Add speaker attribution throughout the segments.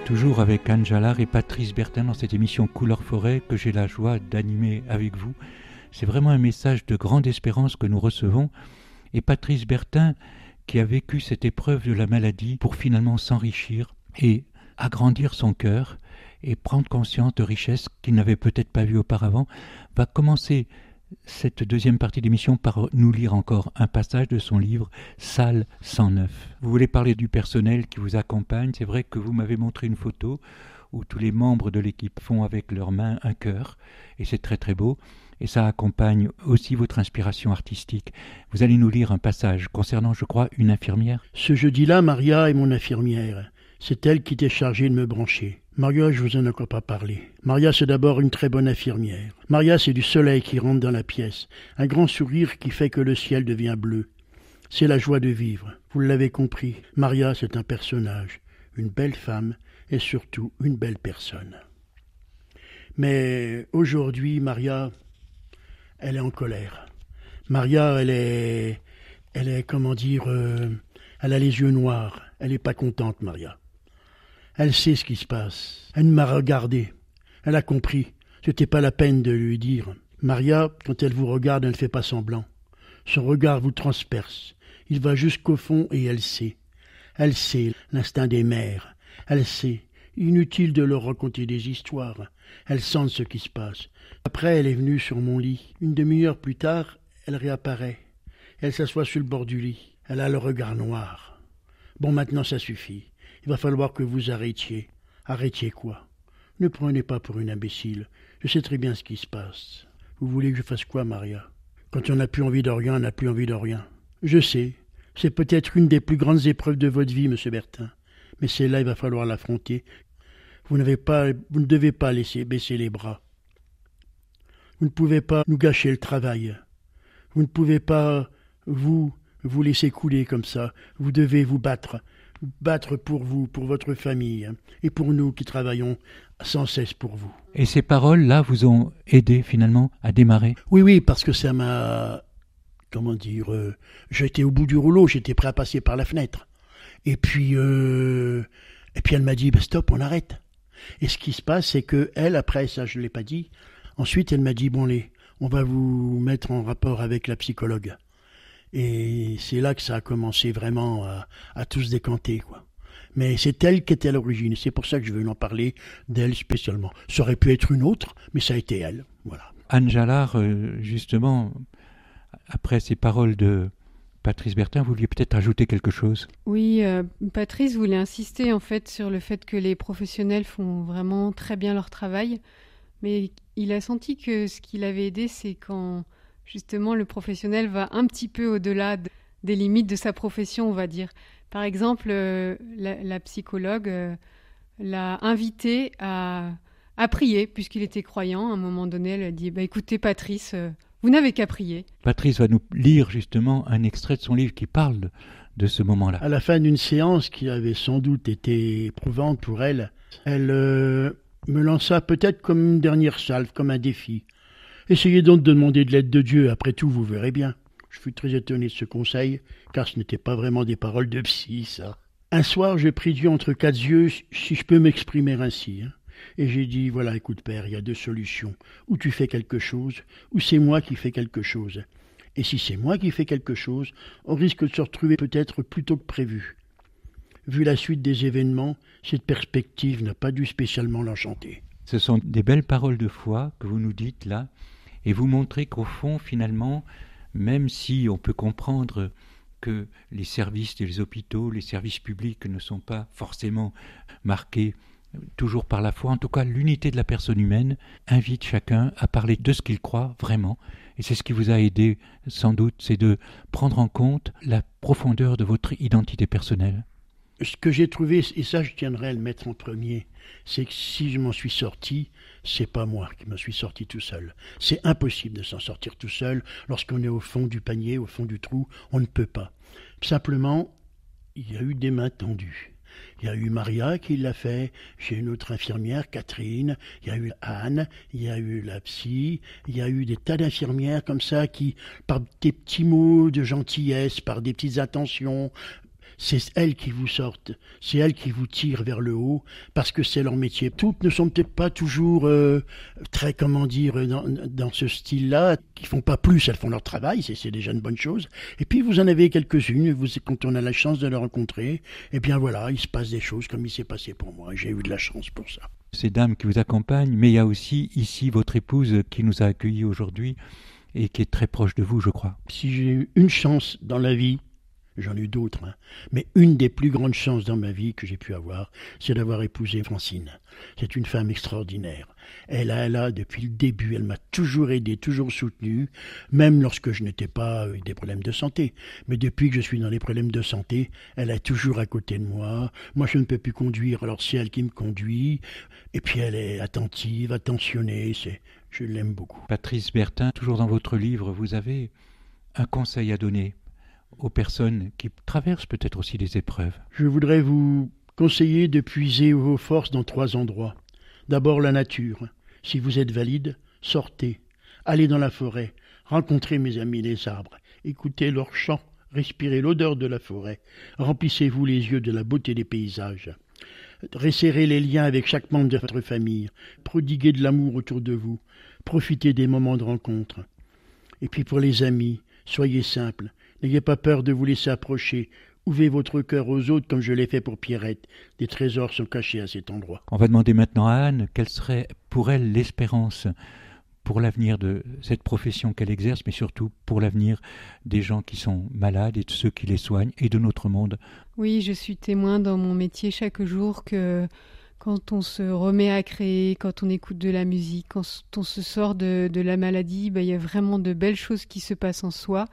Speaker 1: Toujours avec Anne Jalard et Patrice Bertin dans cette émission Couleur Forêt que j'ai la joie d'animer avec vous. C'est vraiment un message de grande espérance que nous recevons. Et Patrice Bertin, qui a vécu cette épreuve de la maladie pour finalement s'enrichir et agrandir son cœur et prendre conscience de richesses qu'il n'avait peut-être pas vues auparavant, va commencer cette deuxième partie d'émission par nous lire encore un passage de son livre « Salle 109 ». Vous voulez parler du personnel qui vous accompagne. C'est vrai que vous m'avez montré une photo où tous les membres de l'équipe font avec leurs mains un cœur, et c'est très très beau, et ça accompagne aussi votre inspiration artistique. Vous allez nous lire un passage concernant, je crois, une infirmière.
Speaker 2: Ce jeudi-là, Maria est mon infirmière. C'est elle qui était chargée de me brancher. Maria, je vous en ai encore pas parlé. Maria, c'est d'abord une très bonne infirmière. Maria, c'est du soleil qui rentre dans la pièce, un grand sourire qui fait que le ciel devient bleu. C'est la joie de vivre. Vous l'avez compris, Maria, c'est un personnage, une belle femme et surtout une belle personne. Mais aujourd'hui, Maria, elle est en colère. Maria, elle est comment dire, elle a les yeux noirs. Elle n'est pas contente, Maria. Elle sait ce qui se passe. Elle m'a regardé. Elle a compris. C'était pas la peine de lui dire. Maria, quand elle vous regarde, elle ne fait pas semblant. Son regard vous transperce. Il va jusqu'au fond et elle sait. Elle sait l'instinct des mères. Elle sait. Inutile de leur raconter des histoires. Elle sent ce qui se passe. Après, elle est venue sur mon lit. Une demi-heure plus tard, elle réapparaît. Elle s'assoit sur le bord du lit. Elle a le regard noir. Bon, maintenant, ça suffit. Il va falloir que vous arrêtiez. Arrêtiez quoi? Ne prenez pas pour une imbécile. Je sais très bien ce qui se passe. Vous voulez que je fasse quoi, Maria? Quand on n'a plus envie de rien, on n'a plus envie de rien. Je sais. C'est peut-être une des plus grandes épreuves de votre vie, monsieur Bertin. Mais celle-là, il va falloir l'affronter. Vous ne devez pas laisser baisser les bras. Vous ne pouvez pas nous gâcher le travail. Vous ne pouvez pas, vous laisser couler comme ça. Vous devez vous battre. Battre pour vous, pour votre famille, et pour nous qui travaillons sans cesse pour vous.
Speaker 1: Et ces paroles-là vous ont aidé finalement à démarrer?
Speaker 2: Oui, parce que ça m'a... j'étais au bout du rouleau, j'étais prêt à passer par la fenêtre. Et puis elle m'a dit, stop, on arrête. Et ce qui se passe, c'est que elle, après, ça je ne l'ai pas dit, ensuite elle m'a dit, on va vous mettre en rapport avec la psychologue. Et c'est là que ça a commencé vraiment à tout se décanter, quoi. Mais c'est elle qui était à l'origine. C'est pour ça que je veux en parler d'elle spécialement. Ça aurait pu être une autre, mais ça a été elle. Voilà.
Speaker 1: Anne Jalard, justement, après ces paroles de Patrice Bertin, vous vouliez peut-être ajouter quelque chose?
Speaker 3: Oui, Patrice voulait insister en fait sur le fait que les professionnels font vraiment très bien leur travail. Mais il a senti que ce qui l'avait aidé, c'est quand... Justement, le professionnel va un petit peu au-delà des limites de sa profession, on va dire. Par exemple, la psychologue l'a invité à prier, puisqu'il était croyant. À un moment donné, elle a dit « Écoutez, Patrice, vous n'avez qu'à prier. »
Speaker 1: Patrice va nous lire justement un extrait de son livre qui parle de ce moment-là.
Speaker 2: À la fin d'une séance qui avait sans doute été éprouvante pour elle, elle me lança peut-être comme une dernière salve, comme un défi. Essayez donc de demander de l'aide de Dieu, après tout, vous verrez bien. Je fus très étonné de ce conseil, car ce n'était pas vraiment des paroles de psy, ça. Un soir, je prie Dieu entre quatre yeux, si je peux m'exprimer ainsi. Et j'ai dit, voilà, écoute père, il y a deux solutions. Ou tu fais quelque chose, ou c'est moi qui fais quelque chose. Et si c'est moi qui fais quelque chose, on risque de se retrouver peut-être plus tôt que prévu. Vu la suite des événements, cette perspective n'a pas dû spécialement l'enchanter.
Speaker 1: Ce sont des belles paroles de foi que vous nous dites là, et vous montrez qu'au fond, finalement, même si on peut comprendre que les services des hôpitaux, les services publics ne sont pas forcément marqués toujours par la foi, en tout cas l'unité de la personne humaine invite chacun à parler de ce qu'il croit vraiment. Et c'est ce qui vous a aidé sans doute, c'est de prendre en compte la profondeur de votre identité personnelle.
Speaker 2: Ce que j'ai trouvé, et ça je tiendrai à le mettre en premier, c'est que si je m'en suis sorti, c'est pas moi qui m'en suis sorti tout seul. C'est impossible de s'en sortir tout seul. Lorsqu'on est au fond du panier, au fond du trou, on ne peut pas. Simplement, il y a eu des mains tendues. Il y a eu Maria qui l'a fait, j'ai une autre infirmière, Catherine, il y a eu Anne, il y a eu la psy, il y a eu des tas d'infirmières comme ça qui, par des petits mots de gentillesse, par des petites attentions, c'est elles qui vous sortent, c'est elles qui vous tirent vers le haut, parce que c'est leur métier. Toutes ne sont peut-être pas toujours très, dans ce style-là, qui font pas plus, elles font leur travail, c'est déjà une bonne chose. Et puis vous en avez quelques-unes, quand on a la chance de les rencontrer, eh bien voilà, il se passe des choses comme il s'est passé pour moi, j'ai eu de la chance pour ça.
Speaker 1: Ces dames qui vous accompagnent, mais il y a aussi ici votre épouse qui nous a accueillis aujourd'hui et qui est très proche de vous, je crois.
Speaker 2: Si j'ai eu une chance dans la vie, j'en ai eu d'autres, mais une des plus grandes chances dans ma vie que j'ai pu avoir, c'est d'avoir épousé Francine. C'est une femme extraordinaire. Elle a, depuis le début, elle m'a toujours aidé, toujours soutenu, même lorsque je n'étais pas eu des problèmes de santé. Mais depuis que je suis dans les problèmes de santé, elle est toujours à côté de moi. Moi, je ne peux plus conduire, alors c'est elle qui me conduit. Et puis elle est attentive, attentionnée, je l'aime beaucoup.
Speaker 1: Patrice Bertin, toujours dans votre livre, vous avez un conseil à donner aux personnes qui traversent peut-être aussi des épreuves.
Speaker 2: Je voudrais vous conseiller de puiser vos forces dans 3 endroits. D'abord la nature. Si vous êtes valide, sortez. Allez dans la forêt. Rencontrez mes amis les arbres. Écoutez leurs chants. Respirez l'odeur de la forêt. Remplissez-vous les yeux de la beauté des paysages. Resserrez les liens avec chaque membre de votre famille. Prodiguez de l'amour autour de vous. Profitez des moments de rencontre. Et puis pour les amis, soyez simples. N'ayez pas peur de vous laisser approcher. Ouvrez votre cœur aux autres comme je l'ai fait pour Pierrette. Des trésors sont cachés à cet endroit.
Speaker 1: On va demander maintenant à Anne quelle serait pour elle l'espérance pour l'avenir de cette profession qu'elle exerce, mais surtout pour l'avenir des gens qui sont malades et de ceux qui les soignent et de notre monde.
Speaker 3: Oui, je suis témoin dans mon métier chaque jour que quand on se remet à créer, quand on écoute de la musique, quand on se sort de la maladie, il y a vraiment de belles choses qui se passent en soi.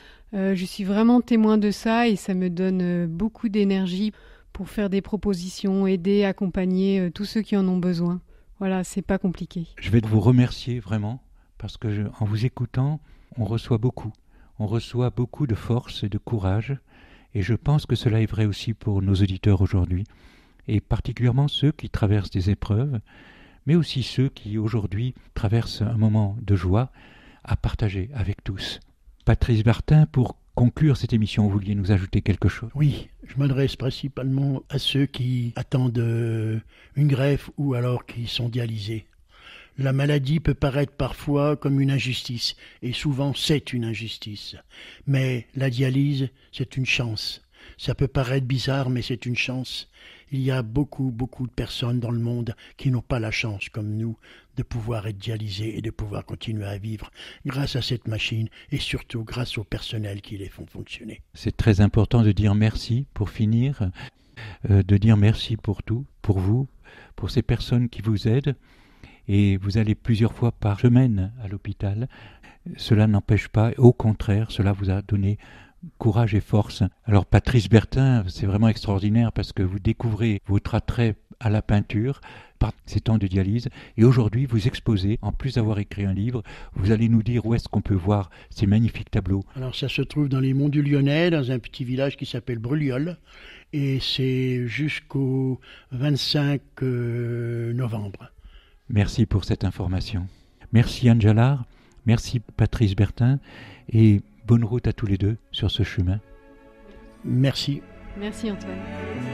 Speaker 3: Je suis vraiment témoin de ça et ça me donne beaucoup d'énergie pour faire des propositions, aider, accompagner tous ceux qui en ont besoin. Voilà, c'est pas compliqué.
Speaker 1: Je vais vous remercier vraiment parce que en vous écoutant, on reçoit beaucoup. On reçoit beaucoup de force et de courage et je pense que cela est vrai aussi pour nos auditeurs aujourd'hui et particulièrement ceux qui traversent des épreuves, mais aussi ceux qui aujourd'hui traversent un moment de joie à partager avec tous. Patrice Bertin, pour conclure cette émission, vous vouliez nous ajouter quelque chose?
Speaker 2: Oui, je m'adresse principalement à ceux qui attendent une greffe ou alors qui sont dialysés. La maladie peut paraître parfois comme une injustice, et souvent c'est une injustice. Mais la dialyse, c'est une chance. Ça peut paraître bizarre, mais c'est une chance. Il y a beaucoup de personnes dans le monde qui n'ont pas la chance, comme nous, de pouvoir être dialysées et de pouvoir continuer à vivre grâce à cette machine et surtout grâce au personnel qui les font fonctionner.
Speaker 1: C'est très important de dire merci pour finir, de dire merci pour tout, pour vous, pour ces personnes qui vous aident. Et vous allez plusieurs fois par semaine à l'hôpital. Cela n'empêche pas, au contraire, cela vous a donné courage et force. Alors Patrice Bertin, c'est vraiment extraordinaire parce que vous découvrez votre attrait à la peinture par ces temps de dialyse et aujourd'hui vous exposez, en plus d'avoir écrit un livre, vous allez nous dire où est-ce qu'on peut voir ces magnifiques tableaux.
Speaker 2: Alors ça se trouve dans les monts du Lyonnais, dans un petit village qui s'appelle Brulliol et c'est jusqu'au 25 novembre.
Speaker 1: Merci pour cette information. Merci Anne Jalard, merci Patrice Bertin et bonne route à tous les deux sur ce chemin.
Speaker 2: Merci.
Speaker 3: Merci Antoine.